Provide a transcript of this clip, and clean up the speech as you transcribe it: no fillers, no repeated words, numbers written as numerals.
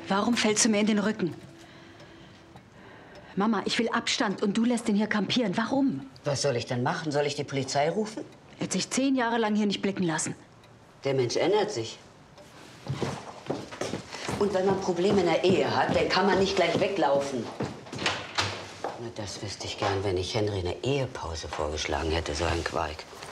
Warum fällst du mir in den Rücken? Mama, ich will Abstand und du lässt ihn hier kampieren. Warum? Was soll ich denn machen? Soll ich die Polizei rufen? Er hat sich 10 Jahre lang hier nicht blicken lassen. Der Mensch ändert sich. Und wenn man Probleme in der Ehe hat, dann kann man nicht gleich weglaufen. Na, das wüsste ich gern, wenn ich Henry eine Ehepause vorgeschlagen hätte, so ein Quark.